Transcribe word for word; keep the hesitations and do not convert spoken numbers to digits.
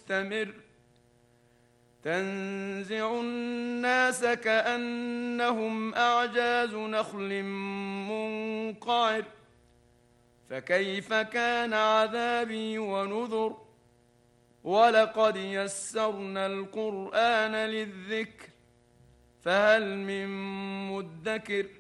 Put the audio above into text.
مستمر تنزع الناس كأنهم أعجاز نخل منقعر فكيف كان عذابي ونذر ولقد يسرنا القرآن للذكر فهل من مدكر